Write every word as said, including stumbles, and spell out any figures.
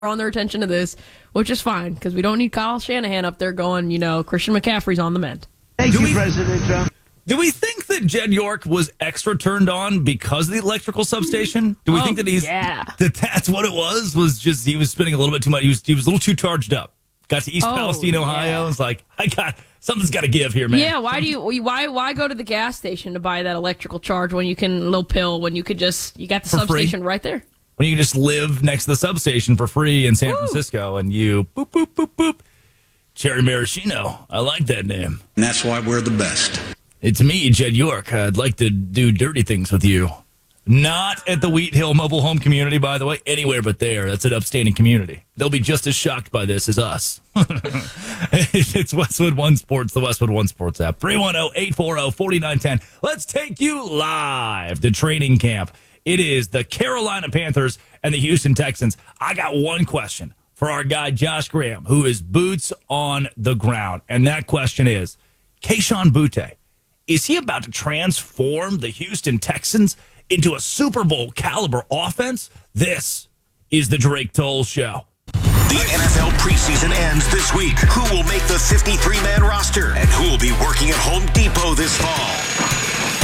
on their attention to this, which is fine because we don't need Kyle Shanahan up there going, you know, Christian McCaffrey's on the mend. Thank Do you, we- President Trump. Do we think that Jed York was extra turned on because of the electrical substation? Do we Oh, think that he's yeah. that that's what it was? Was just he was spending a little bit too much. He was he was a little too charged up. Got to East Oh, Palestine, Ohio. yeah. It's like I got something's got to give here, man. Yeah, why do you why why go to the gas station to buy that electrical charge when you can little pill when you could just you got the For free. substation right there? When you can just live next to the substation for free in San Woo. Francisco, and you boop boop boop boop. Cherry Maraschino, I like that name. And that's why we're the best. It's me, Jed York. I'd like to do dirty things with you. Not at the Wheat Hill Mobile Home Community, by the way. Anywhere but there. That's an upstanding community. They'll be just as shocked by this as us. It's Westwood One Sports, the Westwood One Sports app. three one zero, eight four zero, four nine one zero. Let's take you live to training camp. It is the Carolina Panthers and the Houston Texans. I got one question for our guy, Josh Graham, who is boots on the ground. And that question is, Kayshon Boutte, is he about to transform the Houston Texans into a Super Bowl caliber offense? This is the Drake Toll Show. The N F L preseason ends this week. Who will make the fifty-three man roster? And who will be working at Home Depot this fall?